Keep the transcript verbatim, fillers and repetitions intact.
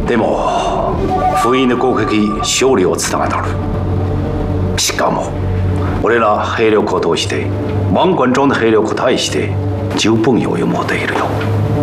でも不意の攻撃勝利をつながる。しかも俺ら兵力を通して満貫中の兵力を対して十分余裕持っているよ。